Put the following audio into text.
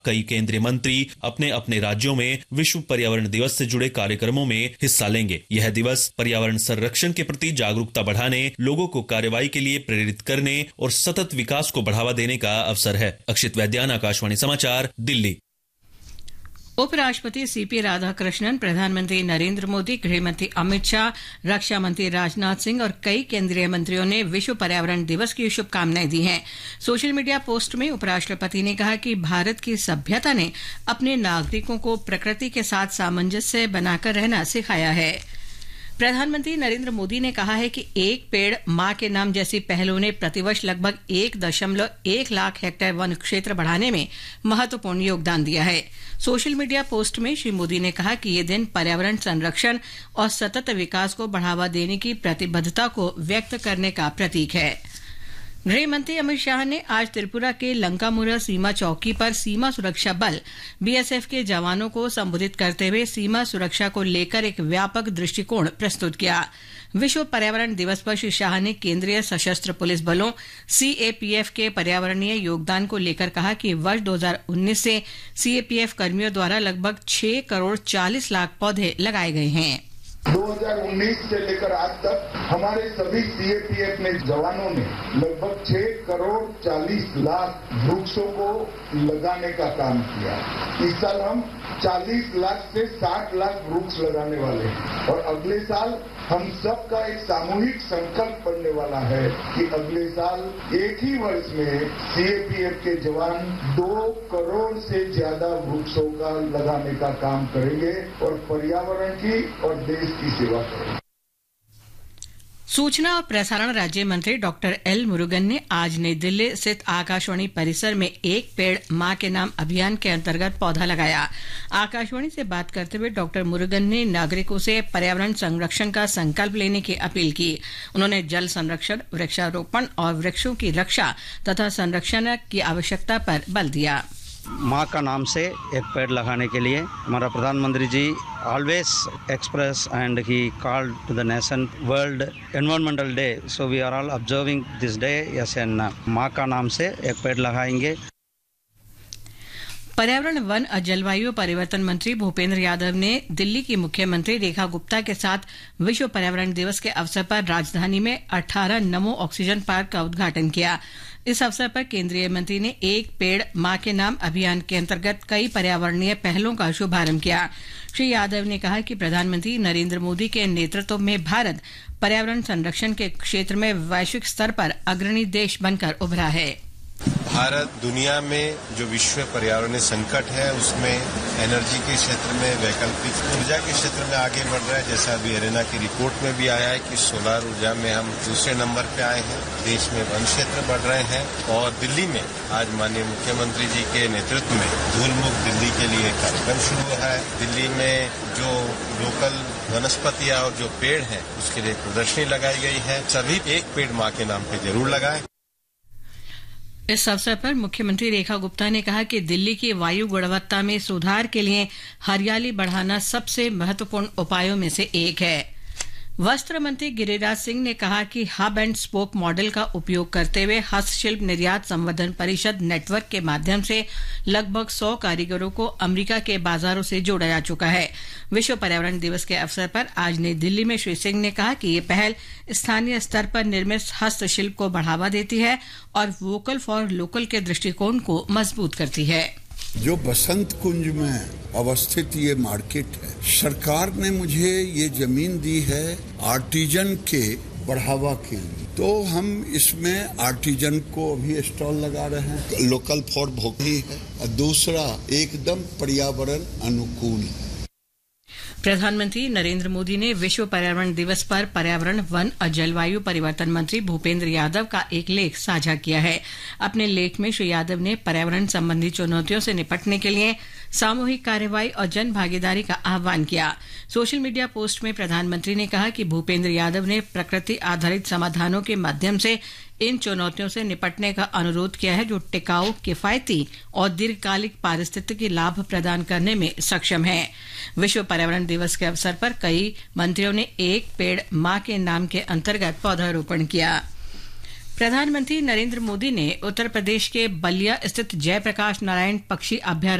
कई केंद्रीय मंत्री अपने अपने राज्यों में विश्व पर्यावरण दिवस से जुड़े कार्यक्रमों में हिस्सा लेंगे। यह दिवस पर्यावरण संरक्षण के प्रति जागरूकता बढ़ाने, लोगों को कार्रवाई के लिए प्रेरित करने और सतत विकास को बढ़ावा देने का अवसर है। अक्षित वैद्यान, आकाशवाणी समाचार, दिल्ली। उपराष्ट्रपति सीपी राधाकृष्णन, प्रधानमंत्री नरेंद्र मोदी, गृहमंत्री अमित शाह, रक्षा मंत्री राजनाथ सिंह और कई केंद्रीय मंत्रियों ने विश्व पर्यावरण दिवस की शुभकामनाएं दी हैं। सोशल मीडिया पोस्ट में उपराष्ट्रपति ने कहा कि भारत की सभ्यता ने अपने नागरिकों को प्रकृति के साथ सामंजस्य बनाकर रहना सिखाया है। प्रधानमंत्री नरेंद्र मोदी ने कहा है कि एक पेड़ मां के नाम जैसी पहलों ने प्रतिवर्ष लगभग 1.1 लाख हेक्टेयर वन क्षेत्र बढ़ाने में महत्वपूर्ण योगदान दिया है। सोशल मीडिया पोस्ट में श्री मोदी ने कहा कि ये दिन पर्यावरण संरक्षण और सतत विकास को बढ़ावा देने की प्रतिबद्धता को व्यक्त करने का प्रतीक है। गृह मंत्री अमित शाह ने आज त्रिपुरा के लंकामुरा सीमा चौकी पर सीमा सुरक्षा बल बीएसएफ के जवानों को संबोधित करते हुए सीमा सुरक्षा को लेकर एक व्यापक दृष्टिकोण प्रस्तुत किया। विश्व पर्यावरण दिवस पर श्री शाह ने केंद्रीय सशस्त्र पुलिस बलों सीएपीएफ के पर्यावरणीय योगदान को लेकर कहा कि वर्ष 2019 से सीएपीएफ कर्मियों द्वारा लगभग 6 करोड़ 40 लाख पौधे लगाए गए हैं। 2019 से लेकर आज तक हमारे सभी सीएपीएफ में जवानों ने लगभग 6 करोड़ 40 लाख वृक्षों को लगाने का काम किया। इस साल हम 40 लाख से 60 लाख वृक्ष लगाने वाले हैं और अगले साल हम सबका एक सामूहिक संकल्प बनने वाला है कि अगले साल एक ही वर्ष में सीएपीएफ के जवान 2 करोड़ से ज्यादा वृक्षों का लगाने का काम करेंगे और पर्यावरण की और देश की सेवा करेंगे। सूचना और प्रसारण राज्य मंत्री डॉक्टर एल मुरुगन ने आज नई दिल्ली स्थित आकाशवाणी परिसर में एक पेड़ मां के नाम अभियान के अंतर्गत पौधा लगाया। आकाशवाणी से बात करते हुए डॉक्टर मुरुगन ने नागरिकों से पर्यावरण संरक्षण का संकल्प लेने की अपील की। उन्होंने जल संरक्षण, वृक्षारोपण और वृक्षों की रक्षा तथा संरक्षण की आवश्यकता पर बल दिया। माँ का नाम से एक पेड़ लगाने के लिए हमारा प्रधानमंत्री जी always express and he called to the nation World Environmental Day. So we are all observing this day as an माँ का नाम से एक पेड़ लगाएंगे। पर्यावरण, वन और जलवायु परिवर्तन मंत्री भूपेंद्र यादव ने दिल्ली की मुख्यमंत्री रेखा गुप्ता के साथ विश्व पर्यावरण दिवस के अवसर पर राजधानी में 18 नमो ऑक्सीजन पार्क का उद्घाटन किया। इस अवसर पर केंद्रीय मंत्री ने एक पेड़ मां के नाम अभियान के अंतर्गत कई पर्यावरणीय पहलों का शुभारंभ किया। श्री यादव ने कहा कि प्रधानमंत्री नरेंद्र मोदी के नेतृत्व में भारत पर्यावरण संरक्षण के क्षेत्र में वैश्विक स्तर पर अग्रणी देश बनकर उभरा है। भारत दुनिया में जो विश्व पर्यावरणीय संकट है उसमें एनर्जी के क्षेत्र में, वैकल्पिक ऊर्जा के क्षेत्र में आगे बढ़ रहा है। जैसा अभी एरेना की रिपोर्ट में भी आया है कि सोलर ऊर्जा में हम दूसरे नंबर पे आए हैं। देश में वन क्षेत्र बढ़ रहे हैं और दिल्ली में आज माननीय मुख्यमंत्री जी के नेतृत्व में धूल मुक्त दिल्ली के लिए कार्यक्रम शुरू हुआ है। दिल्ली में जो लोकल वनस्पतियां और जो पेड़ हैं उसके लिए प्रदर्शनी लगाई गई है। सभी एक पेड़ मां के नाम पे जरूर लगाएं। इस अवसर पर मुख्यमंत्री रेखा गुप्ता ने कहा कि दिल्ली की वायु गुणवत्ता में सुधार के लिए हरियाली बढ़ाना सबसे महत्वपूर्ण उपायों में से एक है। वस्त्र मंत्री गिरिराज सिंह ने कहा कि हब एंड स्पोक मॉडल का उपयोग करते हुए हस्तशिल्प निर्यात संवर्धन परिषद नेटवर्क के माध्यम से लगभग 100 कारीगरों को अमेरिका के बाजारों से जोड़ा जा चुका है। विश्व पर्यावरण दिवस के अवसर पर आज नई दिल्ली में श्री सिंह ने कहा कि ये पहल स्थानीय स्तर पर निर्मित हस्तशिल्प को बढ़ावा देती है और वोकल फॉर लोकल के दृष्टिकोण को मजबूत करती है। जो बसंत कुंज में अवस्थित ये मार्केट है, सरकार ने मुझे ये जमीन दी है आर्टिजन के बढ़ावा के लिए, तो हम इसमें आर्टिजन को अभी स्टॉल लगा रहे हैं। लोकल फॉर भोकली है और दूसरा एकदम पर्यावरण अनुकूल है। प्रधानमंत्री नरेंद्र मोदी ने विश्व पर्यावरण दिवस पर पर्यावरण, वन और जलवायु परिवर्तन मंत्री भूपेंद्र यादव का एक लेख साझा किया है। अपने लेख में श्री यादव ने पर्यावरण संबंधी चुनौतियों से निपटने के लिए सामूहिक कार्रवाई और जन भागीदारी का आह्वान किया। सोशल मीडिया पोस्ट में प्रधानमंत्री ने कहा कि भूपेंद्र यादव ने प्रकृति आधारित समाधानों के माध्यम से इन चुनौतियों से निपटने का अनुरोध किया है जो टिकाऊ, किफायती और दीर्घकालिक पारिस्थितिकी लाभ प्रदान करने में सक्षम है। विश्व पर्यावरण दिवस के अवसर पर कई मंत्रियों ने एक पेड़ मां के नाम के अंतर्गत पौधारोपण किया। प्रधानमंत्री नरेंद्र मोदी ने उत्तर प्रदेश के बलिया स्थित जयप्रकाश नारायण पक्षी अभयारण्य